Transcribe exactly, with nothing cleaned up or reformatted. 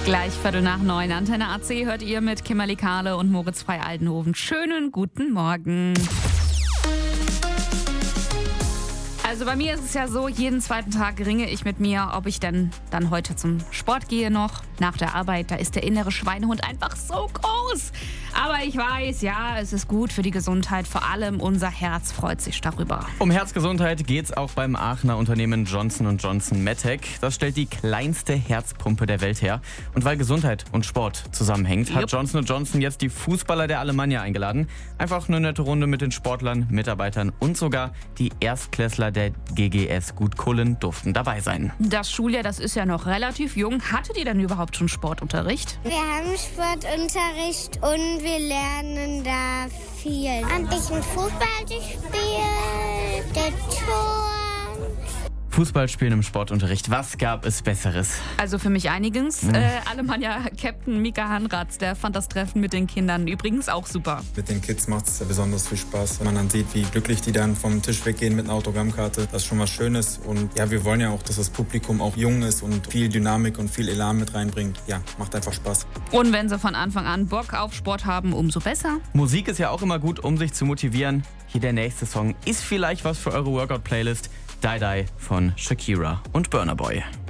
Gleich Viertel nach neun. Antenne A C hört ihr mit Kimberly Kahle und Moritz Frey-Aldenhoven. Schönen guten Morgen. Also bei mir ist es ja so, jeden zweiten Tag ringe ich mit mir, ob ich denn dann heute zum Sport gehe noch. Nach der Arbeit, da ist der innere Schweinehund einfach so groß. Aber ich weiß, ja, es ist gut für die Gesundheit. Vor allem unser Herz freut sich darüber. Um Herzgesundheit geht's auch beim Aachener Unternehmen Johnson und Johnson MedTech. Das stellt die kleinste Herzpumpe der Welt her. Und weil Gesundheit und Sport zusammenhängt, hat Jupp. Johnson und Johnson jetzt die Fußballer der Alemannia eingeladen. Einfach eine nette Runde mit den Sportlern, Mitarbeitern und sogar die Erstklässler der G G S Gutkullen durften dabei sein. Das Schuljahr, das ist ja noch relativ jung. Hattet ihr denn überhaupt schon Sportunterricht? Wir haben Sportunterricht und wir lernen da viel. Ein bisschen Fußball gespielt, der Tor. Fußballspielen im Sportunterricht, was gab es Besseres? Also für mich einiges. Mhm. Äh, Alemannia-Captain Mika Hanratz, der fand das Treffen mit den Kindern übrigens auch super. Mit den Kids macht es ja besonders viel Spaß. Wenn man dann sieht, wie glücklich die dann vom Tisch weggehen mit einer Autogrammkarte, das ist schon was Schönes. Und ja, wir wollen ja auch, dass das Publikum auch jung ist und viel Dynamik und viel Elan mit reinbringt. Ja, macht einfach Spaß. Und wenn sie von Anfang an Bock auf Sport haben, umso besser. Musik ist ja auch immer gut, um sich zu motivieren. Hier der nächste Song ist vielleicht was für eure Workout-Playlist. Die Die von Shakira und Burna Boy.